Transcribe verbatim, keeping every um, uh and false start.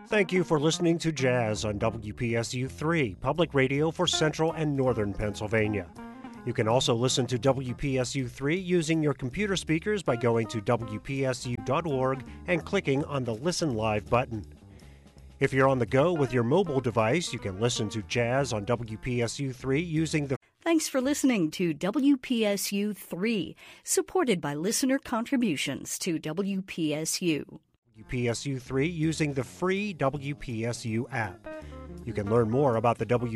Thank you for listening to Jazz on W P S U three, public radio for central and northern Pennsylvania. You can also listen to W P S U three using your computer speakers by going to W P S U dot org and clicking on the Listen Live button. If you're on the go with your mobile device, you can listen to Jazz on W P S U three using the Thanks for listening to W P S U three, supported by listener contributions to W P S U. W P S U three using the free W P S U app. You can learn more about the W